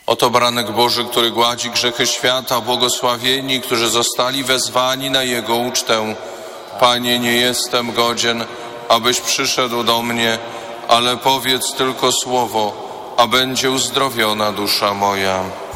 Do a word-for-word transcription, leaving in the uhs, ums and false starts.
Oto baranek Boży, który gładzi grzechy świata, błogosławieni, którzy zostali wezwani na Jego ucztę. Panie, nie jestem godzien, abyś przyszedł do mnie, ale powiedz tylko słowo, a będzie uzdrowiona dusza moja.